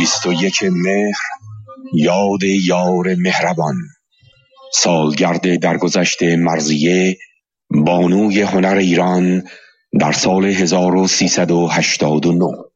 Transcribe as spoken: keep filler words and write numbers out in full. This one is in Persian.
بیست و یک مهر، یاد یار مهربان. سالگرد درگذشت مرضیه، بانوی هنر ایران، در سال هزار و سیصد و هشتاد و نه.